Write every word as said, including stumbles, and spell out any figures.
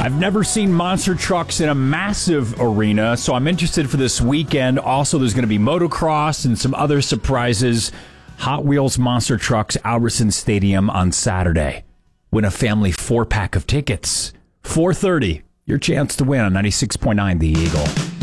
I've never seen monster trucks in a massive arena, so I'm interested for this weekend. Also, there's going to be motocross and some other surprises. Hot Wheels Monster Trucks, Albertson Stadium on Saturday. Win a family four-pack of tickets. four thirty, your chance to win on ninety-six point nine The Eagle.